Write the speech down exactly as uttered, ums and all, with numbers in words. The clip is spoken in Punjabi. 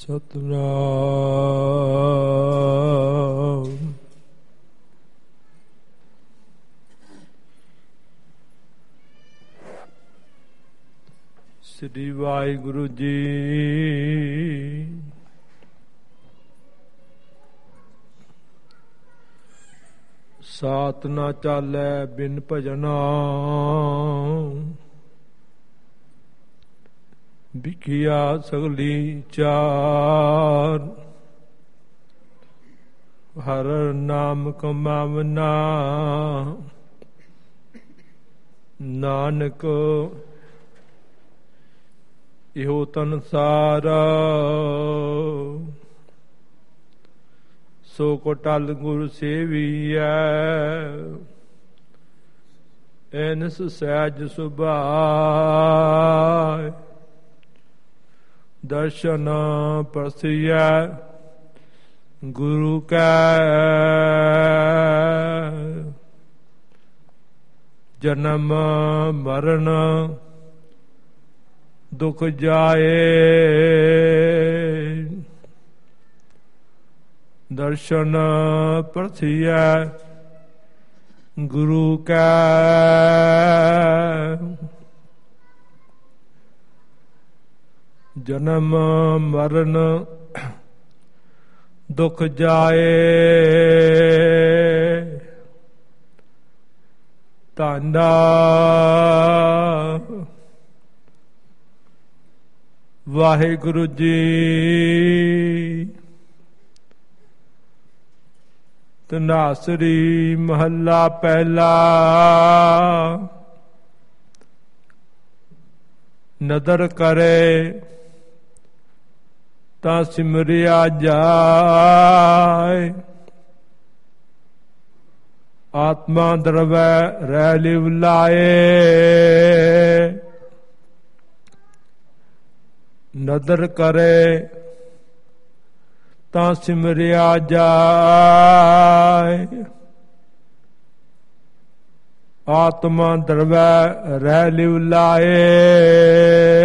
ਸਤਿਨਾਮ ਸ੍ਰੀ ਵਾਹਿਗੁਰੂ ਜੀ। ਸਾਤ ਨਾ ਚਾਲੈ ਬਿਨ ਭਜਨਾ, ਵਿਖਿਆ ਸਗਲੀ ਚਾਰ। ਹਰ ਨਾਮ ਕਮਾਵਨਾ, ਨਾਨਕ ਇਹੋ ਤਨਸਾਰਾ। ਸੋ ਕੋ ਟਲ ਗੁਰ ਸੇਵੀਐ, ਐਨਸ ਸਹਿਜ ਸੁਭਾਇ। ਦਰਸ਼ਨ ਪਰਸਈਐ ਗੁਰੂ ਕੈ, ਜਨਮ ਮਰਨ ਦੁਖ ਜਾਏ। ਦਰਸ਼ਨ ਪਰਸਈਐ ਗੁਰੂ ਕੈ, ਜਨਮ ਮਰਨ ਦੁਖ ਜਾਏ। ਧੰਨਾ ਵਾਹਿਗੁਰੂ ਜੀ। ਧਨਾਸਰੀ ਮਹੱਲਾ ਪਹਿਲਾ। ਨਦਰ ਕਰੇ ਤਾਂ ਸਿਮਰਿਆ ਜਾਏ। ਆਤਮਾ ਦਰਵੈ ਰਹਿ ਲਿਵ ਲਾਏ। ਨਦਰ ਕਰੇ ਤਾਂ ਸਿਮਰਿਆ ਜਾਏ। ਆਤਮਾ ਦਰਵੈ ਰਹਿ ਲਿਵ ਲਾਏ।